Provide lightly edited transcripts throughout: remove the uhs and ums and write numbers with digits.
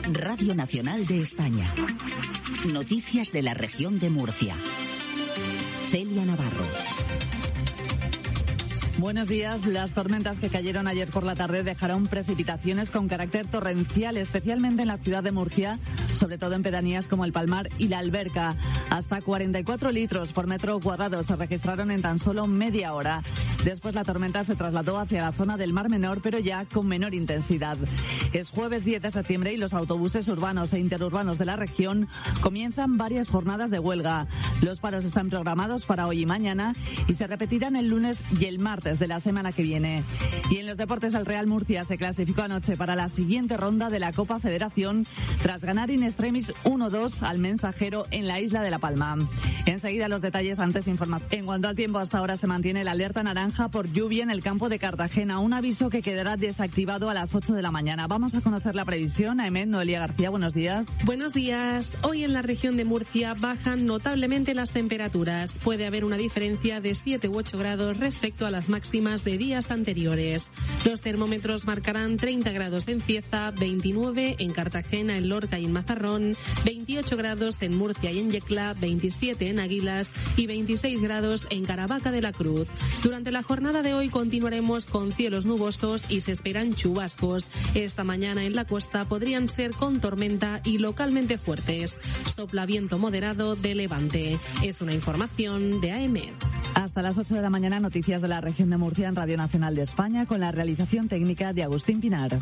Radio Nacional de España. Noticias de la región de Murcia. Celia Navarro. Buenos días. Las tormentas que cayeron ayer por la tarde dejaron precipitaciones con carácter torrencial, especialmente en la ciudad de Murcia, sobre todo en pedanías como el Palmar y la Alberca. Hasta 44 litros por metro cuadrado se registraron en tan solo media hora. Después la tormenta se trasladó hacia la zona del Mar Menor, pero ya con menor intensidad. Es jueves 10 de septiembre y los autobuses urbanos e interurbanos de la región comienzan varias jornadas de huelga. Los paros están programados para hoy y mañana y se repetirán el lunes y el martes de la semana que viene. Y en los deportes, el Real Murcia se clasificó anoche para la siguiente ronda de la Copa Federación tras ganar in extremis 1-2 al Mensajero en la isla de La Palma. Enseguida los detalles, antes información. En cuanto al tiempo, hasta ahora se mantiene la alerta naranja por lluvia en el campo de Cartagena, un aviso que quedará desactivado a las 8 de la mañana. Vamos a conocer la previsión. Aemet, Noelia García, buenos días. Buenos días. Hoy en la región de Murcia bajan notablemente las temperaturas. Puede haber una diferencia de 7 u 8 grados respecto a las máximas de días anteriores. Los termómetros marcarán 30 grados en Cieza, 29 en Cartagena, en Lorca y en Mazarrón, 28 grados en Murcia y en Yecla, 27 en Águilas y 26 grados en Caravaca de la Cruz. Durante la jornada de hoy continuaremos con cielos nubosos y se esperan chubascos. Esta mañana en la costa podrían ser con tormenta y localmente fuertes. Sopla viento moderado de levante. Es una información de AEMET. Hasta las 8 de la mañana, noticias de la región de Murcia en Radio Nacional de España, con la realización técnica de Agustín Pinar.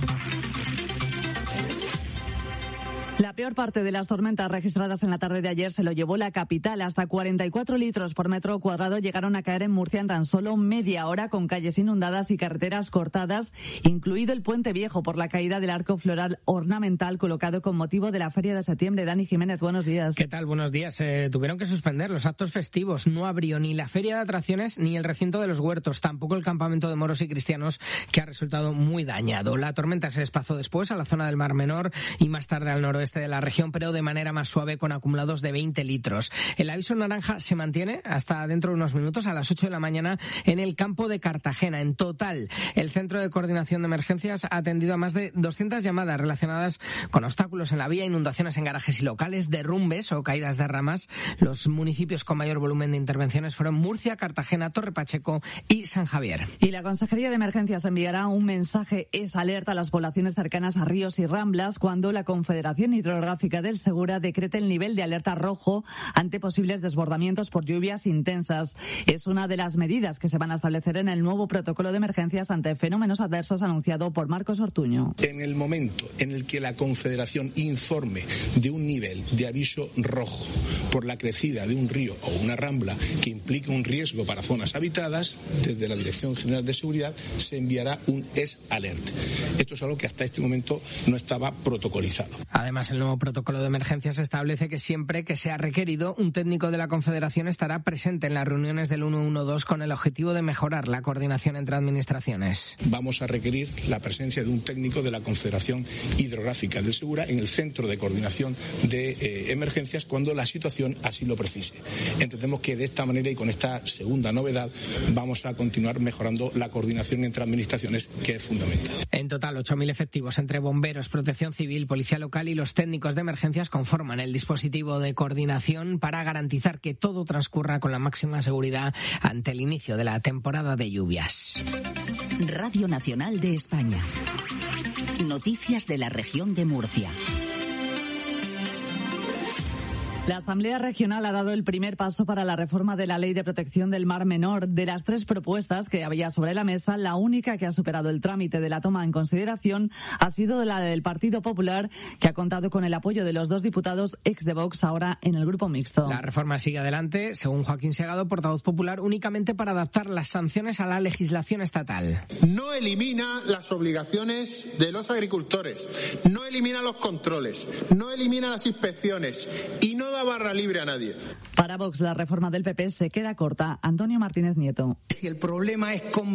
La peor parte de las tormentas registradas en la tarde de ayer se lo llevó la capital. Hasta 44 litros por metro cuadrado llegaron a caer en Murcia en tan solo media hora, con calles inundadas y carreteras cortadas, incluido el Puente Viejo por la caída del arco floral ornamental colocado con motivo de la Feria de Septiembre. Dani Jiménez, buenos días. ¿Qué tal? Buenos días. Tuvieron que suspender los actos festivos. No abrió ni la Feria de Atracciones ni el recinto de los huertos, tampoco el campamento de moros y cristianos, que ha resultado muy dañado. La tormenta se desplazó después a la zona del Mar Menor y más tarde al noroeste de la región, pero de manera más suave, con acumulados de 20 litros. El aviso naranja se mantiene hasta dentro de unos minutos, a las 8 de la mañana, en el campo de Cartagena. En total, el Centro de Coordinación de Emergencias ha atendido a más de 200 llamadas relacionadas con obstáculos en la vía, inundaciones en garajes y locales, derrumbes o caídas de ramas. Los municipios con mayor volumen de intervenciones fueron Murcia, Cartagena, Torre Pacheco y San Javier. Y la Consejería de Emergencias enviará un mensaje alerta a las poblaciones cercanas a ríos y ramblas cuando la Confederación Hidrográfica del Segura decrete el nivel de alerta rojo ante posibles desbordamientos por lluvias intensas. Es una de las medidas que se van a establecer en el nuevo protocolo de emergencias ante fenómenos adversos anunciado por Marcos Ortuño. En el momento en el que la Confederación informe de un nivel de aviso rojo por la crecida de un río o una rambla que implique un riesgo para zonas habitadas, desde la Dirección General de Seguridad se enviará un alert. Esto es algo que hasta este momento no estaba protocolizado. Además, el nuevo protocolo de emergencias establece que siempre que sea requerido, un técnico de la Confederación estará presente en las reuniones del 112 con el objetivo de mejorar la coordinación entre administraciones. Vamos a requerir la presencia de un técnico de la Confederación Hidrográfica del Segura en el Centro de Coordinación de Emergencias cuando la situación así lo precise. Entendemos que de esta manera y con esta segunda novedad vamos a continuar mejorando la coordinación entre administraciones, que es fundamental. En total, 8.000 efectivos entre bomberos, protección civil, policía local y los técnicos de emergencias conforman el dispositivo de coordinación para garantizar que todo transcurra con la máxima seguridad ante el inicio de la temporada de lluvias. Radio Nacional de España. Noticias de la región de Murcia. La Asamblea Regional ha dado el primer paso para la reforma de la Ley de Protección del Mar Menor. De las 3 propuestas que había sobre la mesa, la única que ha superado el trámite de la toma en consideración ha sido la del Partido Popular, que ha contado con el apoyo de los 2 diputados ex de Vox, ahora en el Grupo Mixto. La reforma sigue adelante, según Joaquín Segado, portavoz popular, únicamente para adaptar las sanciones a la legislación estatal. No elimina las obligaciones de los agricultores, no elimina los controles, no elimina las inspecciones y no da barra libre a nadie. Para Vox, la reforma del PP se queda corta. Antonio Martínez Nieto. Si el problema es